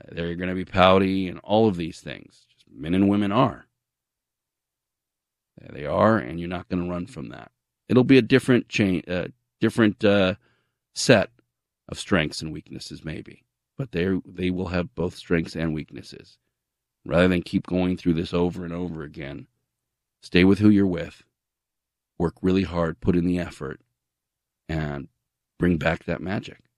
They're going to be pouty and all of these things. Just men and women are. They are, and you're not going to run from that. It'll be a different set of strengths and weaknesses, maybe. But they will have both strengths and weaknesses. Rather than keep going through this over and over again, stay with who you're with, work really hard, put in the effort, and bring back that magic.